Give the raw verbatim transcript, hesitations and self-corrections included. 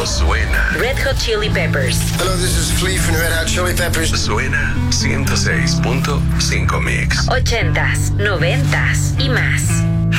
suena. Red Hot Chili Peppers. Hello, this is Flea from Red Hot Chili Peppers. Suena ciento seis punto cinco Mix. Ochentas, noventas y más.